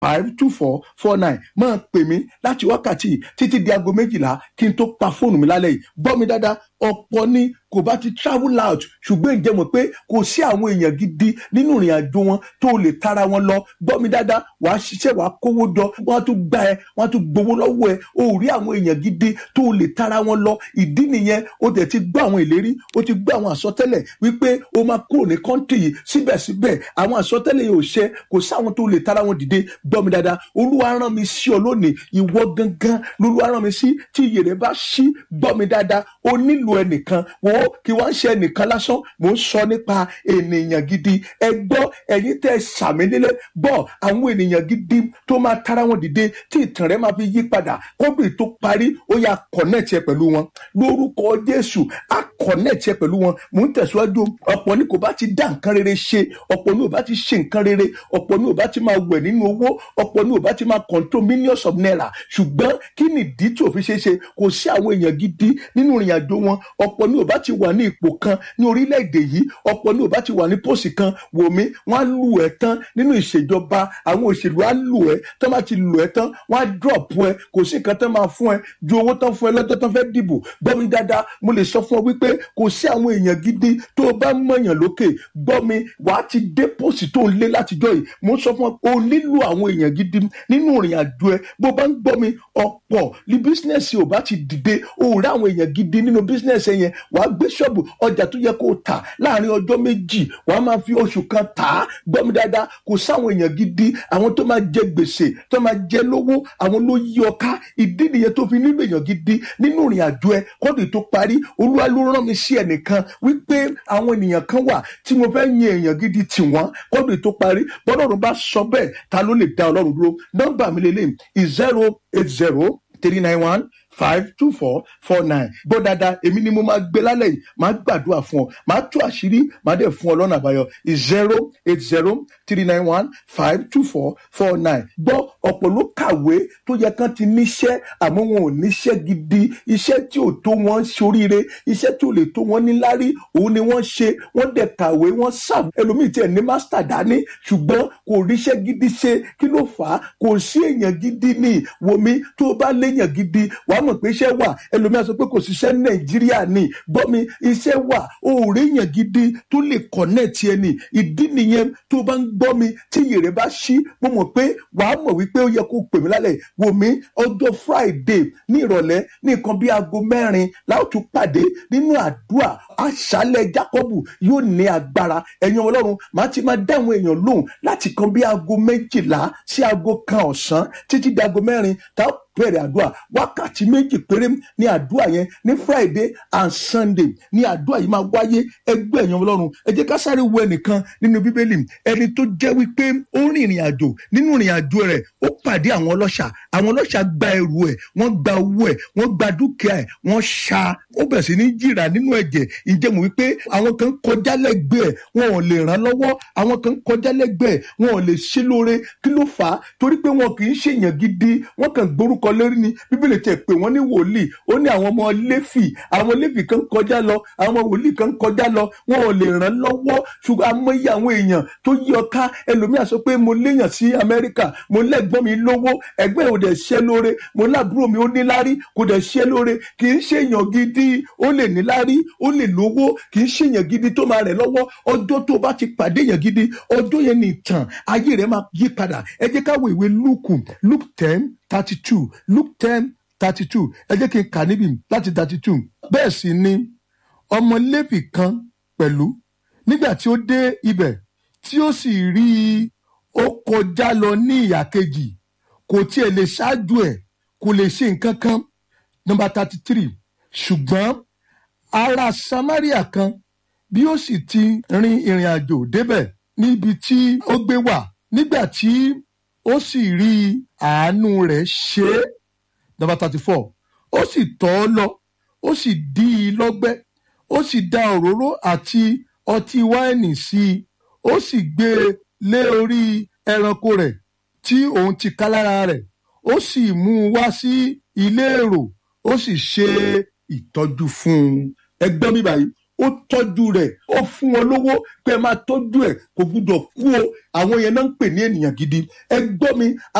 52449 máa pè mí láti wákàtí títí di aago 12 kí n tó pa fóònù mi lálẹ́ yìí. Gbọ́ mi dáadáa, ọ̀pọ̀ ni kò bá ti travel out, ṣùgbọ́n ǹjẹ́ mọ̀ pé kò sí àwọn èèyàn gidi nínú ìrìn àjò wọn tó lè tara wọn lọ. Gbọ́ mi dáadáa, wàá ṣiṣẹ́ wàá kówó jọ, wọ́n á tún gbá ẹ, wọ́n á tún gbowó lọ́wọ́ ẹ. O ò rí àwọn èèyàn gidi tó lè tara wọn lọ. Ìdí nìyẹn, o tẹ̀ ti gbọ́ àwọn ìlérí, o ti gbọ́ àwọn àsọtẹ́lẹ̀ wípé o máa kúrò ní kọ́ńtì yìí. Síbẹ̀síbẹ̀ àwọn àsọtẹ́lẹ̀ yìí ò ṣẹ, kò sáwọn tó lè tara wọn dìde. Gbọ́ mi dáadáa, Olúwa rán mi sí ọ lónìí, ìwọ gangan lolúwa rán mi sí. Tí iyè rẹ bá ṣí, gbọ́ mi dáadáa, o nílò ẹnìkan. Wọ́n kí wọ́n ṣe ẹnìkan lásán, mò ń sọ nípa ènìyàn gidi. Ẹ gbọ́, ẹ̀yin tẹ́ sàmì nílé, gbọ́ àwọn ènìyàn gidi tó máa tara wọn dìde tí ìtàn rẹ máa fi yí padà. Kọ́bì tó parí, ó yá connect ẹ pẹ̀lú wọn lórúkọ Jésù. Á connect ẹ pẹ̀lú wọn. Mò ń tẹ̀síwájú. Ọ̀pọ̀ ni kò bá ti dá nǹkan rere ṣe, ọ̀pọ̀ ni ò bá ti ṣe nǹkan rere, ọ̀pọ̀ ni ò bá ti máa wẹ̀ nínú owó, ọ̀pọ̀ ni ò bá ti máa control millions of naira. Ṣùgbọ́n kí ni ìdí tí ò fi ṣe é ṣe? Kò sí àwọn èèyàn gidi nínú ìrìn àjò wọn. Ọ̀pọ̀ ni ò bá ti wà ní ipò kan ní orílẹ̀-èdè yìí, ọ̀pọ̀ ni ò bá ti wà ní pósì kan. Wò mí, wọ́n á lù ẹ́ tán nínú ìṣèjọba. Àwọn òṣèlú á lù ẹ́, tán bá ti lù ẹ́ tán, wọ́n á drop ẹ. Kò sí nǹkan tán máa fún ẹ ju owó tán fún ẹ lọ́jọ́ tán fẹ́ dìbò. Gbọ́ mi dáadáa, mo lè sọ fún ọ wípé kò sí àwọn èèyàn gidi. Tó o bá mọ̀yàn lókè, gbọ́ mi, wàá ti dé pósì tó ń lé látijọ́ yìí. Mo sọ fún ọ, o nílò àwọn èèyàn gidi nínú ìrìn àjò ẹ. Bó bá ń gbọ́ mi, ọ̀pọ̀ ní bísínẹ́sì ò bá ti dìde, o ò rí àwọn èèyàn gidi nínú bísínẹ́sì yẹn. Wàá gbé ṣọ́ọ̀bù, ọjà tó yẹ kó o tà láàrin ọjọ́ méjì, wàá máa fi oṣù kan tà á. Gbọ́ mi dáadáa, kò sáwọn èèyàn gidi. Àwọn tó máa jẹ gbèsè, tó máa jẹ lówó, àwọn ló yí ọ ká. Ìdí nìyẹn tó fi nílò èèyàn gidi nínú ìrìn àjò ẹ. Kọ́dù tó parí, Olúwa ló rán mi sí ẹnìkan wípé àwọn ènìyàn kan wà tí mo fẹ́ yin èèyàn gidi tì wọ́n. Kọ́dù tó parí, bọ́lọ́run bá sọ bẹ́ẹ̀, ta ló lè dá Ọlọ́run dúró? Nọ́mbà mi lélẹ́yìn 08039152449. Gbọ́ dáadáa, èmi ni mo máa gbé lálẹ́ yìí, máa gbàdúrà fún ọ, máa tú àṣírí, máa dẹ̀ fún ọ lọ́nà àbáyọ. 08039152449. Gbọ́, ọ̀pọ̀ ló kàwé tó yẹ kán ti níṣẹ́, àmọ́ wọn ò níṣẹ́ gidi. Iṣẹ́ tí ò tó wọn ṣoríire, iṣẹ́ tí ò lè tó wọn níláárí, òun ni wọ́n ṣe. Wọ́n dẹ̀ kàwé, wọ́n sàb. Ẹlòmíì tiẹ̀ ní mástà dání, ṣùgbọ́n kò ríṣẹ́ gidi ṣe. Kí ló fà á? Kò sí èèyàn gidi ní. Wò mí, tó o bá léèyàn gidi, wàá mọ̀ pé iṣẹ́ wà. Ẹlòmíì sọ pé kò síṣẹ́ ní Nàìjíríà ni. Gbọ́ mi, iṣẹ́ wà. O ò rí èèyàn gidi tó lè connect ẹni. Ìdí nìyẹn tó o bá ń gbọ́ mi, tí iyè rẹ bá ṣí, mo mọ̀ pé wàá mọ̀ wípé ó yẹ kó pè mí lálẹ́. Wò mí, ọjọ́ Friday ní ìrọ̀lẹ́ ní nǹkan bí aago 4 láò tún pàdé nínú àdúrà. Àṣálẹ́ Jákọ́bù yóò ní agbára. Ẹ̀yin Ọlọ́run, màá ti máa dá àwọn èèyàn lóhùn láti kan bí aago 12 sí aago 1 ọ̀sán títí di aago 4 tá bẹ̀rẹ̀ àdúrà. Wákàtí méjì péré ní àdúrà yẹn ní Friday and Sunday ní àdúrà yìí máa wáyé. Ẹgbẹ́ ẹ̀yin Ọlọ́run, ẹ jẹ́ ká sáré wo ẹnìkan nínú Bíbélì, ẹni tó jẹ́ wípé ó rìn ìrìn àjò. Nínú ìrìn àjò rẹ̀, ó pàdé àwọn ọlọ́ṣà. Àwọn ọlọ́ṣà gba ẹrù ẹ̀, wọ́n gba owó ẹ̀, wọ́n gba dúkìá ẹ̀, wọ́n ṣá. Ó bẹ̀rẹ̀ sí ní jìrà nínú ẹ̀jẹ̀. Ǹjẹ́ mo wípé àwọn kan kọjá lẹ́gbẹ̀ẹ́, wọn ò lè ràn lọ́wọ́. Àwọn kan kọjá lẹ́gbẹ̀ẹ́, wọn ò lè ṣe lóore. Kí ló fà á? Torí pé wọn kì í ṣèyàn gidi, wọ́n kàn gbórúkọ lórí ni. Bíbélì tẹ̀ pé wọ́n ní wòlíì. Ó ní àwọn ọmọ Léfì, àwọn Léfì kan kọjá lọ, àwọn wòlíì kan kọjá lọ, wọn ò lè ràn lọ́wọ́. Ṣùgbọ́n amóye àwọn èèyàn tó yí ọ ká. Ẹlòmíà sọ pé mo léèyàn sí Amẹ́ríkà, mo lẹ́gbọ́n mi lówó, ẹgbẹ́ ò dẹ̀ ṣẹ́ lóore, mo lábúrò mi ó níláárí, kò dẹ̀ ṣẹ́ lóore. Kì í ṣe èèyàn gidi, ó lè níláárí, ó lè lówó, kì í ṣe èèyàn gidi tó máa rẹ̀ lọ́wọ́. Ọjọ́ tó bá ti pàdé èèyàn gidi, ọjọ́ yẹn ni ìtàn ayé rẹ̀ máa yí padà. Ẹ jẹ́ ká wo ìwé Lúùkù, Luke 10:32, Luke 10:32. Ẹ jẹ́ kí n kà níbi láti 32. Bẹ́ẹ̀ sì ni ọmọ Léfì kan pẹ̀lú, nígbà tí ó dé ibẹ̀ tí ó sì rí i, ó kọjá lọ ní ìhà kejì, kò tiẹ̀ lè ṣáájú ẹ̀, kò lè ṣe nǹkan kan. Number 33. Ṣùgbọ́n ará Samaria kan, bí ó sì ti rin ìrìn àjò débẹ̀ níbi tí ó gbé wà, nígbà tí ó sì rí àánú rẹ̀ ṣe é. Number 34. Ó sì tọ̀ ọ́ lọ, ó sì dí i lọ́gbẹ́, ó sì da òróró àti ọtí wáìnì sí i, ó sì gbé e lé orí ẹranko rẹ̀ tí òun ti ká lára rẹ̀, ó sì mú un wá sí ilé èrò, ó sì ṣe ìtọ́jú fún un. Ẹ gbọ́ mi báyìí, ó tọ́jú rẹ̀, ó fún wọn lówó pé ẹ máa tọ́jú ẹ̀, kò gbúdọ̀ kú o. Àwọn yẹn náà ń pè ní ènìyàn gidi. Ẹ gbọ́ mi,